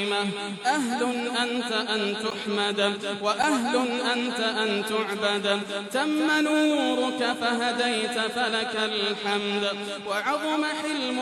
أهل أنت أن تحمد وأهل أنت أن تعبد تم نورك فهديت فلك الحمد وعظم حلمك